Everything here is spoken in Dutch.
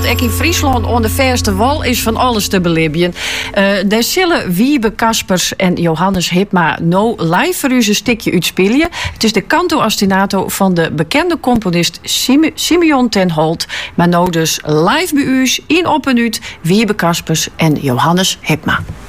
ook in Friesland aan de verste wal is van alles te belibben. Daar zullen Wiebe Kaspers en Johannes Hipma live voor u een stukje uitspelen. Het is de canto ostinato van de bekende componist Simeon ten Holt. Maar dus live bij u in op en uit Wiebe Kaspers en Johannes Hipma.